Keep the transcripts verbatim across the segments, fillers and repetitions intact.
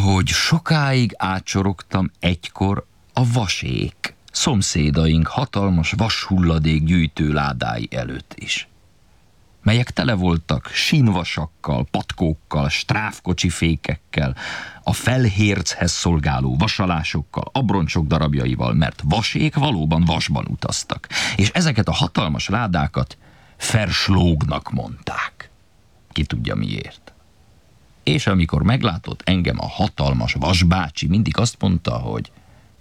ahogy sokáig átsorogtam egykor a vasék, szomszédaink hatalmas vashulladék gyűjtő ládái előtt is, melyek tele voltak sínvasakkal, patkókkal, stráfkocsi fékekkel, a felhérchez szolgáló vasalásokkal, abroncsok darabjaival, mert vasék valóban vasban utaztak, és ezeket a hatalmas ládákat Ferslógnak mondták. Ki tudja miért. És amikor meglátott engem a hatalmas vasbácsi, mindig azt mondta, hogy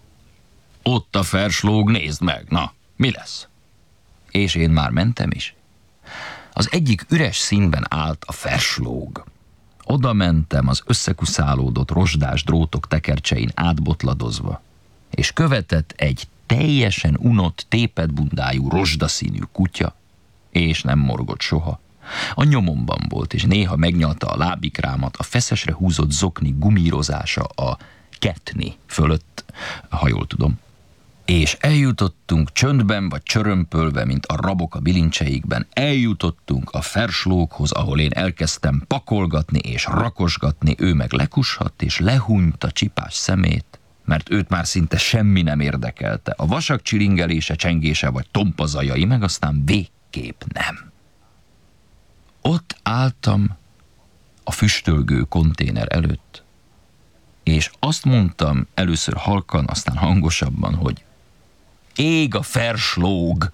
ott a Ferslóg, nézd meg, na, mi lesz? És én már mentem is. Az egyik üres színben állt a Ferslóg. Oda mentem az összekuszálódott rozsdás drótok tekercsein átbotladozva, és követett egy teljesen unott, tépedbundájú, rozsdaszínű kutya, és nem morgott soha. A nyomomban volt, és néha megnyalta a lábikrámat, a feszesre húzott zokni gumírozása a ketni fölött, ha jól tudom. És eljutottunk csöndben vagy csörömpölve, mint a rabok a bilincseikben, eljutottunk a Ferslóghoz, ahol én elkezdtem pakolgatni és rakosgatni, ő meg lekushadt és lehúnyta csipás szemét, mert őt már szinte semmi nem érdekelte. A vasak csilingelése, csengése vagy tompazajai, meg aztán végképp nem. Ott álltam a füstölgő konténer előtt, és azt mondtam először halkan, aztán hangosabban, hogy ég a Ferslóg,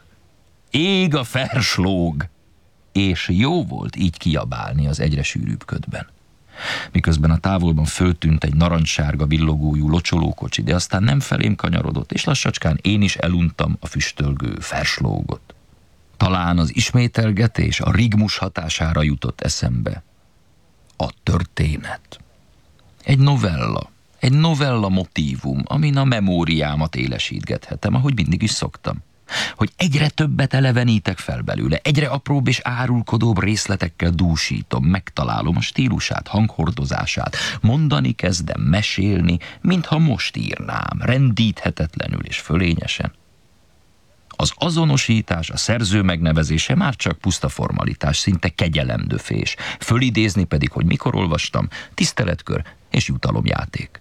ég a Ferslóg, és jó volt így kiabálni az egyre sűrűbb ködben. Miközben a távolban föltűnt egy narancssárga villogójú locsolókocsi, de aztán nem felém kanyarodott, és lassacskán én is eluntam a füstölgő Ferslógot. Talán az ismételgetés a rigmus hatására jutott eszembe a történet. Egy novella, egy novella motívum, amin a memóriámat élesítgethetem, ahogy mindig is szoktam. Hogy egyre többet elevenítek fel belőle, egyre apróbb és árulkodóbb részletekkel dúsítom, megtalálom a stílusát, hanghordozását, mondani kezdem, mesélni, mintha most írnám, rendíthetetlenül és fölényesen. Az azonosítás, a szerző megnevezése már csak puszta formalitás, szinte kegyelemdöfés. Fölidézni pedig, hogy mikor olvastam, tiszteletkör és jutalomjáték.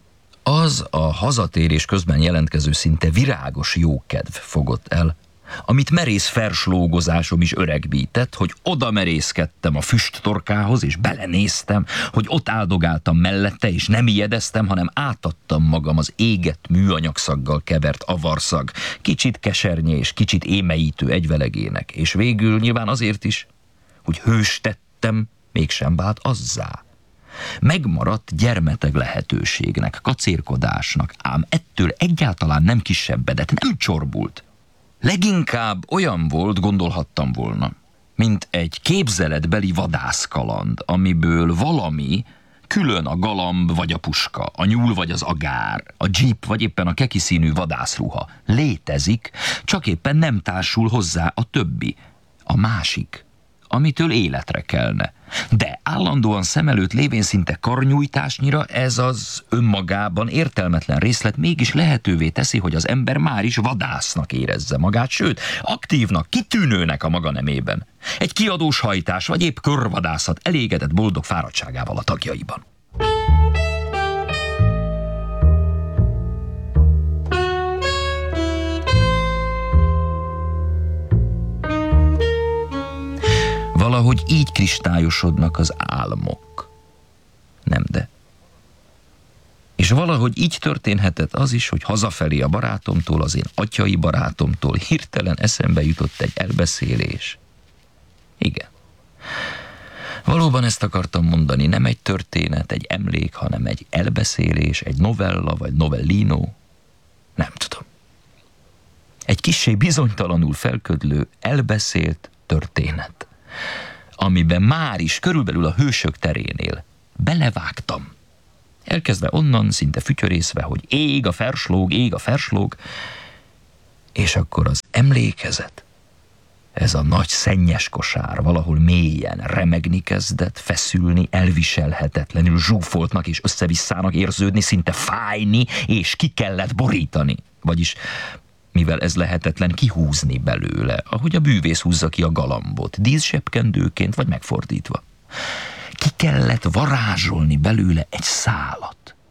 Az a hazatérés közben jelentkező szinte virágos jókedv fogott el, amit merész ferslógozásom is öregbített, hogy oda merészkedtem a füsttorkához, és belenéztem, hogy ott áldogáltam mellette, és nem ijedeztem, hanem átadtam magam az égett műanyagszaggal kevert avarszag, kicsit kesernyé és kicsit émeítő egyvelegének, és végül nyilván azért is, hogy hős tettem, mégsem vált azzá. Megmaradt gyermeteg lehetőségnek, kacérkodásnak, ám ettől egyáltalán nem kisebbedett, nem csorbult. Leginkább olyan volt, gondolhattam volna, mint egy képzeletbeli vadászkaland, amiből valami, külön a galamb vagy a puska, a nyúl vagy az agár, a dzsip vagy éppen a kekiszínű vadászruha létezik, csak éppen nem társul hozzá a többi, a másik, amitől életre kelne. De állandóan szem előtt lévén szinte karnyújtásnyira ez az önmagában értelmetlen részlet mégis lehetővé teszi, hogy az ember már is vadásznak érezze magát, sőt, aktívnak, kitűnőnek a maga nemében. Egy kiadós hajtás vagy épp körvadászat elégedett boldog fáradtságával a tagjaiban. Valahogy így kristályosodnak az álmok. Nem de. És valahogy így történhetett az is, hogy hazafelé a barátomtól, az én atyai barátomtól hirtelen eszembe jutott egy elbeszélés. Igen. Valóban ezt akartam mondani, nem egy történet, egy emlék, hanem egy elbeszélés, egy novella vagy novellino. Nem tudom. Egy kissé bizonytalanul felködlő, elbeszélt történet, amiben már is körülbelül a hősök terénél belevágtam. Elkezdve onnan, szinte fütyörészve, hogy ég a Ferslóg, ég a Ferslóg, és akkor az emlékezet, ez a nagy szennyes kosár valahol mélyen remegni kezdett, feszülni, elviselhetetlenül zsúfoltnak és összevisszának érződni, szinte fájni, és ki kellett borítani. Vagyis mivel ez lehetetlen, kihúzni belőle, ahogy a bűvész húzza ki a galambot, díszsebkendőként vagy megfordítva. Ki kellett varázsolni belőle egy szálat,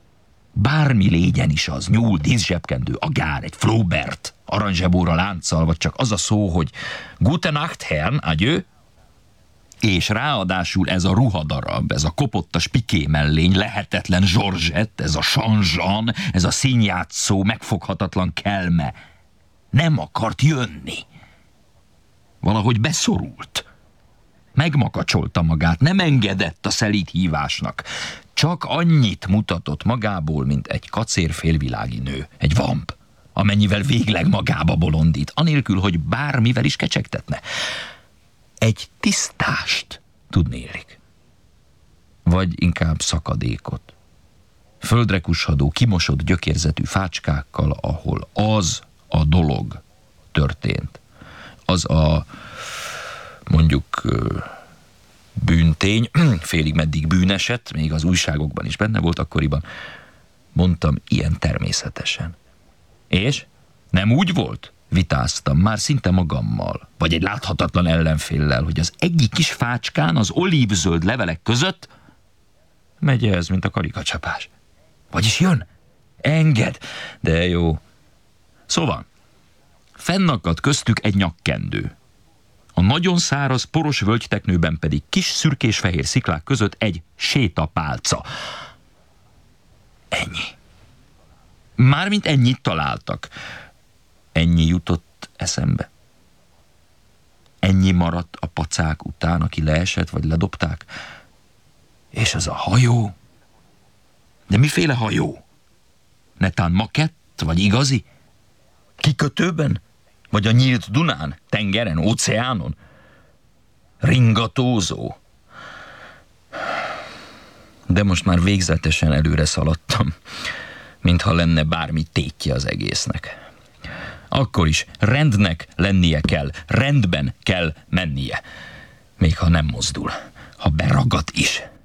Bármi légyen is az, nyúl, díszsebkendő, agár, egy Flaubert, aranyzsebóra lánccal, vagy csak az a szó, hogy Gute Nacht, Herrn, adieu. És ráadásul ez a ruhadarab, ez a kopottas piké mellény, lehetetlen Georgette, ez a Jean-Jean, ez a színjátszó, megfoghatatlan kelme nem akart jönni. Valahogy beszorult. Megmakacsolta magát, nem engedett a szelíd hívásnak. Csak annyit mutatott magából, mint egy kacér félvilági nő, egy vamp, amennyivel végleg magába bolondít, anélkül, hogy bármivel is kecsegtetne. Egy tisztást, tudnélik. Vagy inkább szakadékot. Földre kushadó, kimosott gyökérzetű fácskákkal, ahol az a dolog történt. Az a, mondjuk, bűntény, félig meddig bűneset, még az újságokban is benne volt akkoriban. Mondtam, ilyen természetesen. És? Nem úgy volt? Vitáztam, már szinte magammal, vagy egy láthatatlan ellenféllel, hogy az egyik kis fácskán az olívzöld levelek között megy ez, mint a karikacsapás. Vagyis jön, enged, de jó. Szóval, fennakadt köztük egy nyakkendő. A nagyon száraz, poros völgyteknőben pedig kis szürkés-fehér sziklák között egy sétapálca. Ennyi. Mármint ennyit találtak. Ennyi jutott eszembe. Ennyi maradt a pacák után, aki leesett, vagy ledobták. És az a hajó? De miféle hajó? Netán makett, vagy igazi? Kikötőben? Vagy a nyílt Dunán, tengeren, óceánon? Ringatózó? De most már végzetesen előre szaladtam, mintha lenne bármi tétje az egésznek. Akkor is rendnek lennie kell, rendben kell mennie. Még ha nem mozdul, ha beragad is.